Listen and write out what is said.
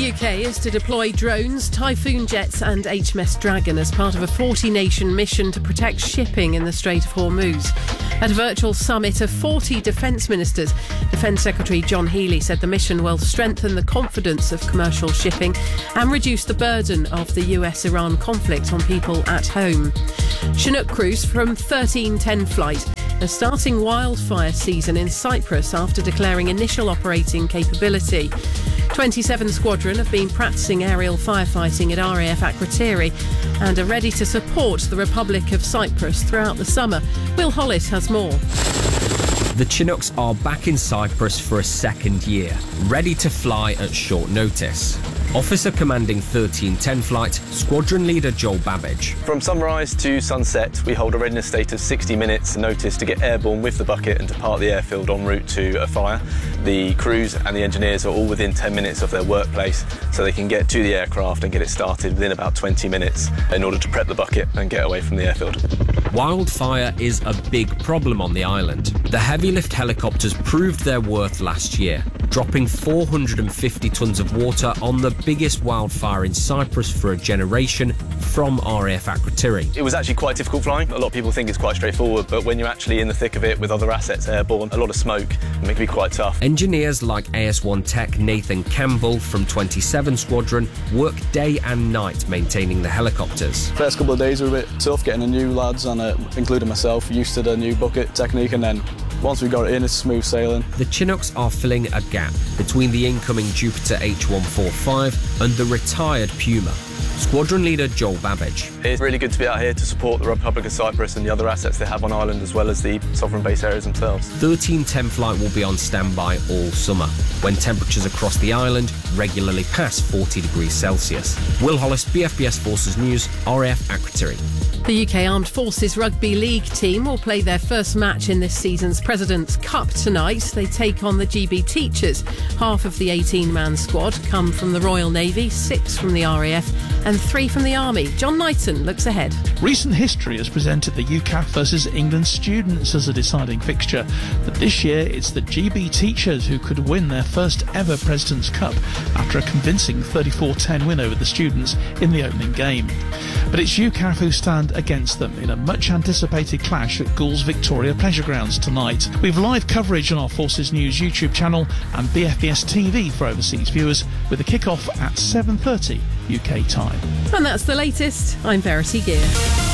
The UK is to deploy drones, Typhoon jets and HMS Dragon as part of a 40-nation mission to protect shipping in the Strait of Hormuz. At a virtual summit of 40 defence ministers, Defence Secretary John Healey said the mission will strengthen the confidence of commercial shipping and reduce the burden of the US-Iran conflict on people at home. Chinook crews from 1310 flight are starting wildfire season in Cyprus after declaring initial operating capability. 27 Squadron have been practising aerial firefighting at RAF Akrotiri and are ready to support the Republic of Cyprus throughout the summer. Will Hollis has more. The Chinooks are back in Cyprus for a second year, ready to fly at short notice. Officer commanding 1310 flight, Squadron Leader Joel Babbage. From sunrise to sunset, we hold a readiness state of 60 minutes notice to get airborne with the bucket and depart the airfield en route to a fire. The crews and the engineers are all within 10 minutes of their workplace, so they can get to the aircraft and get it started within about 20 minutes in order to prep the bucket and get away from the airfield. Wildfire is a big problem on the island. The heavy lift helicopters proved their worth last year, dropping 450 tonnes of water on the biggest wildfire in Cyprus for a generation from RAF Akrotiri. It was actually quite difficult flying. A lot of people think it's quite straightforward, but when you're actually in the thick of it with other assets airborne, a lot of smoke, it can be quite tough. Engineers like AS1 Tech Nathan Campbell from 27 Squadron work day and night maintaining the helicopters. First couple of days were a bit tough, getting the new lads and including myself used to the new bucket technique, and then once we got it in, it's smooth sailing. The Chinooks are filling a gap between the incoming Jupiter H145 and the retired Puma. Squadron Leader Joel Babbage. It's really good to be out here to support the Republic of Cyprus and the other assets they have on island, as well as the sovereign base areas themselves. 1310 flight will be on standby all summer, when temperatures across the island regularly pass 40 degrees Celsius. Will Hollis, BFBS Forces News, RAF Akrotiri. The UK Armed Forces Rugby League team will play their first match in this season's President's Cup tonight. They take on the GB Teachers. Half of the 18-man squad come from the Royal Navy, 6 from the RAF and 3 from the Army. John Knighton looks ahead. Recent history has presented the UCAF versus England students as a deciding fixture, but this year it's the GB Teachers who could win their first ever President's Cup after a convincing 34-10 win over the students in the opening game. But it's UCAF who stand against them in a much anticipated clash at Gould's Victoria Pleasure Grounds tonight. We've live coverage on our Forces News YouTube channel and BFBS TV for overseas viewers, with a kick-off at 7:30 UK time. And that's the latest. I'm Verity Gear.